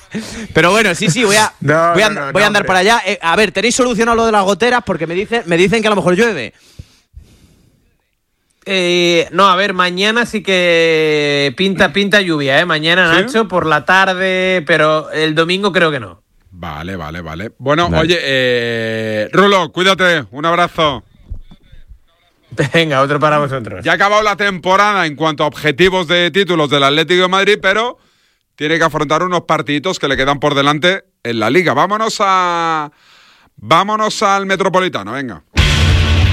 Pero bueno, sí, voy a andar para allá. A ver, ¿tenéis solucionado lo de las goteras? Porque me dicen que a lo mejor llueve. No, a ver, mañana sí que pinta lluvia, Mañana, ¿sí? Nacho, por la tarde, pero el domingo creo que no. Vale. Bueno, vale. Oye, Rulo, cuídate, un abrazo. Venga, otro para vosotros. Ya ha acabado la temporada en cuanto a objetivos de títulos del Atlético de Madrid, pero tiene que afrontar unos partiditos que le quedan por delante en la Liga. Vámonos al Metropolitano, venga.